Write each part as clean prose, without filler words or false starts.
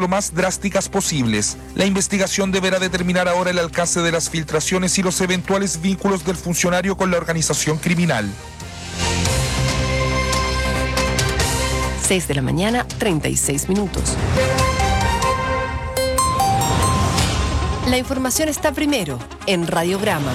lo más drásticas posibles. La investigación deberá determinar ahora el alcance de las filtraciones y los eventuales vínculos del funcionario con la organización criminal. 6 de la mañana, 36 minutos. La información está primero en Radiograma.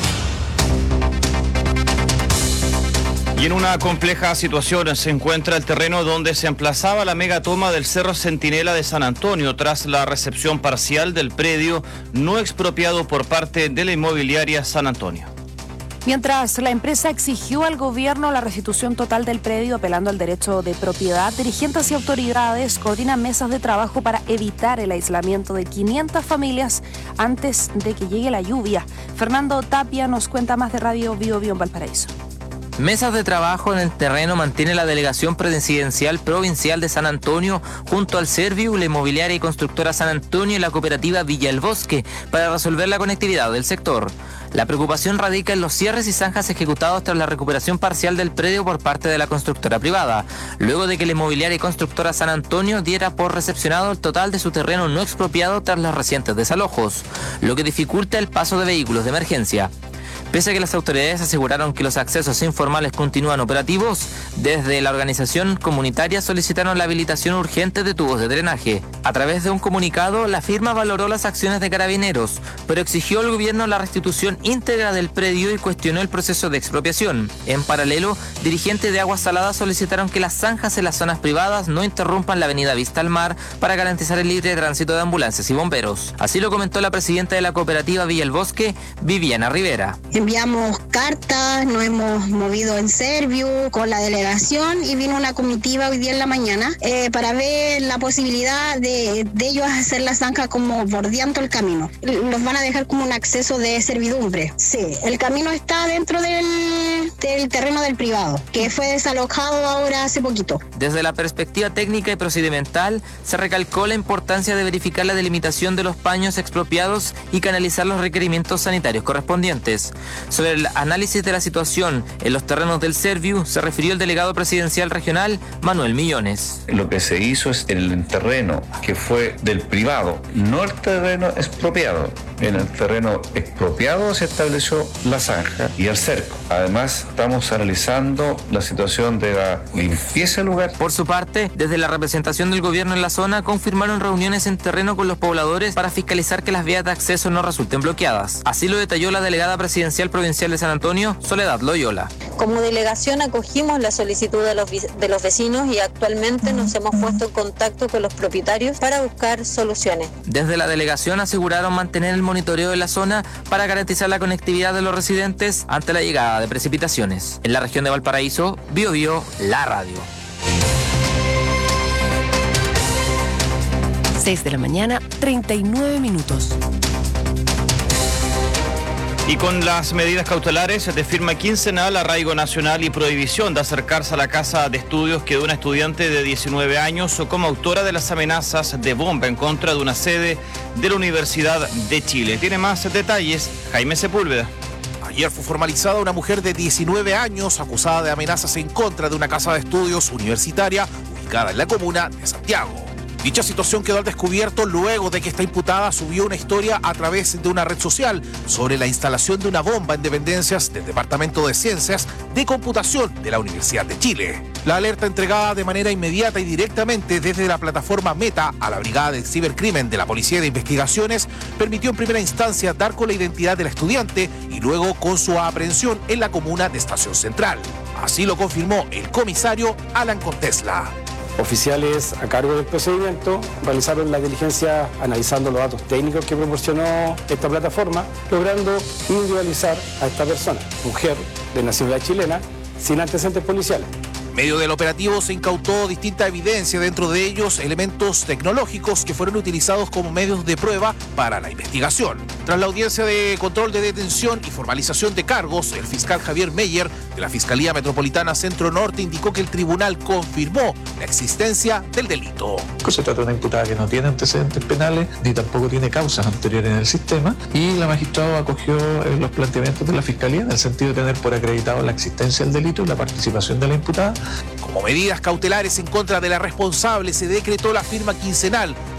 Y en una compleja situación se encuentra el terreno donde se emplazaba la megatoma del Cerro Centinela de San Antonio tras la recepción parcial del predio no expropiado por parte de la inmobiliaria San Antonio. Mientras la empresa exigió al gobierno la restitución total del predio apelando al derecho de propiedad, dirigentes y autoridades coordinan mesas de trabajo para evitar el aislamiento de 500 familias antes de que llegue la lluvia. Fernando Tapia nos cuenta más de Radio Bio Bio en Valparaíso. Mesas de trabajo en el terreno mantiene la Delegación Presidencial Provincial de San Antonio junto al Serviu, la inmobiliaria y constructora San Antonio y la cooperativa Villa El Bosque para resolver la conectividad del sector. La preocupación radica en los cierres y zanjas ejecutados tras la recuperación parcial del predio por parte de la constructora privada, luego de que la inmobiliaria y constructora San Antonio diera por recepcionado el total de su terreno no expropiado tras los recientes desalojos, lo que dificulta el paso de vehículos de emergencia. Pese a que las autoridades aseguraron que los accesos informales continúan operativos, desde la organización comunitaria solicitaron la habilitación urgente de tubos de drenaje. A través de un comunicado, la firma valoró las acciones de Carabineros, pero exigió al gobierno la restitución íntegra del predio y cuestionó el proceso de expropiación. En paralelo, dirigentes de Aguas Saladas solicitaron que las zanjas en las zonas privadas no interrumpan la avenida Vista al Mar para garantizar el libre tránsito de ambulancias y bomberos. Así lo comentó la presidenta de la cooperativa Villa El Bosque, Viviana Rivera. Enviamos cartas, nos hemos movido en Serviu con la delegación y vino una comitiva hoy día en la mañana para ver la posibilidad de ellos hacer la zanja como bordeando el camino. Los van a dejar como un acceso de servidumbre. Sí, el camino está dentro del terreno del privado, que fue desalojado ahora hace poquito. Desde la perspectiva técnica y procedimental, se recalcó la importancia de verificar la delimitación de los paños expropiados y canalizar los requerimientos sanitarios correspondientes. Sobre el análisis de la situación en los terrenos del Serviu, se refirió el delegado presidencial regional, Manuel Millones. Lo que se hizo es el terreno que fue del privado, no el terreno expropiado. En el terreno expropiado se estableció la zanja y el cerco. Además, estamos analizando la situación de la limpieza del lugar. Por su parte, desde la representación del gobierno en la zona, confirmaron reuniones en terreno con los pobladores para fiscalizar que las vías de acceso no resulten bloqueadas. Así lo detalló la delegada presidencial provincial de San Antonio, Soledad Loyola. Como delegación acogimos la solicitud de los vecinos y actualmente nos hemos puesto en contacto con los propietarios para buscar soluciones. Desde la delegación aseguraron mantener el monitoreo de la zona para garantizar la conectividad de los residentes ante la llegada de precipitaciones. En la región de Valparaíso, Bio Bio, la radio. 6 de la mañana, 39 minutos. Y con las medidas cautelares de firma quincenal, arraigo nacional y prohibición de acercarse a la casa de estudios quedó una estudiante de 19 años como autora de las amenazas de bomba en contra de una sede de la Universidad de Chile. Tiene más detalles Jaime Sepúlveda. Ayer fue formalizada una mujer de 19 años acusada de amenazas en contra de una casa de estudios universitaria ubicada en la comuna de Santiago. Dicha situación quedó al descubierto luego de que esta imputada subió una historia a través de una red social sobre la instalación de una bomba en dependencias del Departamento de Ciencias de Computación de la Universidad de Chile. La alerta entregada de manera inmediata y directamente desde la plataforma Meta a la Brigada del Cibercrimen de la Policía de Investigaciones permitió en primera instancia dar con la identidad de la estudiante y luego con su aprehensión en la comuna de Estación Central. Así lo confirmó el comisario Alan Contesla. Oficiales a cargo del procedimiento realizaron la diligencia analizando los datos técnicos que proporcionó esta plataforma, logrando individualizar a esta persona, mujer de nacionalidad chilena, sin antecedentes policiales. En medio del operativo se incautó distinta evidencia, dentro de ellos elementos tecnológicos que fueron utilizados como medios de prueba para la investigación. Tras la audiencia de control de detención y formalización de cargos, el fiscal Javier Meyer de la Fiscalía Metropolitana Centro Norte indicó que el tribunal confirmó la existencia del delito. Se trata de una imputada que no tiene antecedentes penales ni tampoco tiene causas anteriores en el sistema, y la magistrada acogió los planteamientos de la Fiscalía en el sentido de tener por acreditado la existencia del delito y la participación de la imputada. Como medidas cautelares en contra de la responsable, se decretó la firma quincenal